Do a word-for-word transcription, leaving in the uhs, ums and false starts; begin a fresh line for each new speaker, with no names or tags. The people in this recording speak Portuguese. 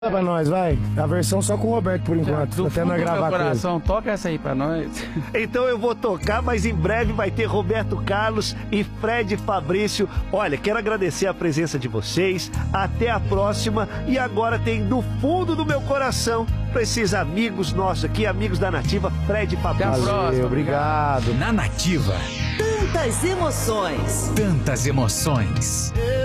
Pra nós, vai. A versão só com o Roberto por enquanto.
Do
Até
fundo
nós
do
gravar
meu
com
coração, toca essa aí pra nós.
Então eu vou tocar, mas em breve vai ter Roberto Carlos e Fred Fabrício. Olha, quero agradecer a presença de vocês. Até a próxima. E agora tem do fundo do meu coração pra esses amigos nossos aqui, amigos da Nativa, Fred e Fabrício.
Até a
Valeu,
próxima.
obrigado.
Na Nativa,
Tantas emoções.
tantas emoções.